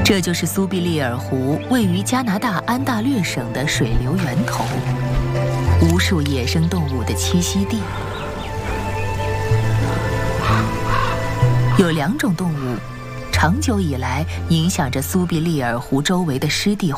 这就是苏必利尔湖位于加拿大安大略省的水流源头，无数野生动物的栖息地。有2种动物，长久以来影响着苏必利尔湖周围的湿地